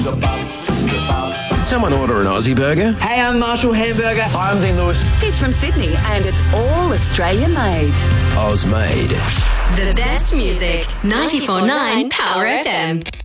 Did someone order an Aussie burger? Hey, I'm Marshall Hamburger. Hi, I'm Dean Lewis. He's from Sydney and it's all Australian made. Oz made. The best music, 94.9 Power FM.